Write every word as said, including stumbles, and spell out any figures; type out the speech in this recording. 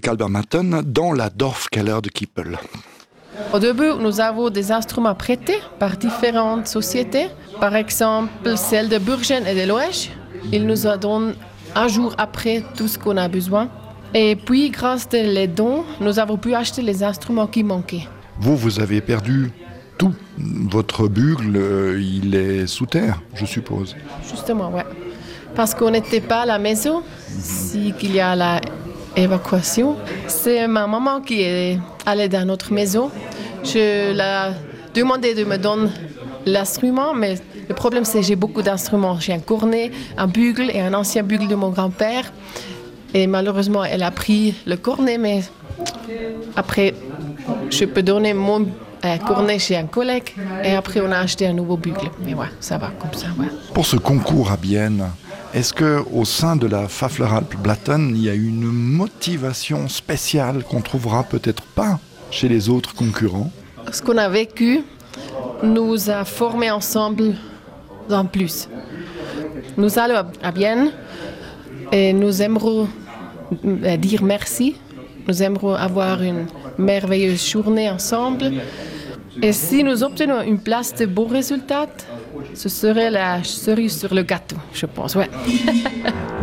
Kalbermatten dans la Dorfkeller de Kippel. Au début, nous avons des instruments prêtés par différentes sociétés. Par exemple, celle de Burgen et de Loèche. Ils nous donnent un jour après tout ce qu'on a besoin. Et puis, grâce aux dons, nous avons pu acheter les instruments qui manquaient. Vous, vous avez perdu tout. Votre bugle, euh, il est sous terre, je suppose. Justement, oui. Parce qu'on n'était pas à la maison, si qu'il y a l'évacuation. C'est ma maman qui est allée dans notre maison. Je l'ai demandé de me donner l'instrument, mais le problème c'est que j'ai beaucoup d'instruments. J'ai un cornet, un bugle et un ancien bugle de mon grand-père. Et malheureusement, elle a pris le cornet, mais après, je peux donner mon euh, cornet chez un collègue. Et après, on a acheté un nouveau bugle. Mais ouais, ça va comme ça, ouais. Pour ce concours à Bienne, est-ce qu'au sein de la Pfäffleralpblatten, il y a une motivation spéciale qu'on ne trouvera peut-être pas chez les autres concurrents? Ce qu'on a vécu nous a formés ensemble en plus. Nous allons à Bienne et nous aimerons dire merci. Nous aimerons avoir une merveilleuse journée ensemble. Et si nous obtenons une place de bons résultats, ce serait la cerise sur le gâteau, je pense. Ouais.